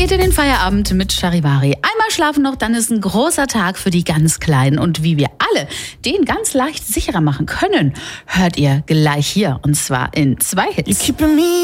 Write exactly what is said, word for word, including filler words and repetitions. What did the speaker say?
geht in den Feierabend mit Charivari. Einmal schlafen noch, dann ist ein großer Tag für die ganz Kleinen. Und wie wir alle den ganz leicht sicherer machen können, hört ihr gleich hier. Und zwar in zwei Hits.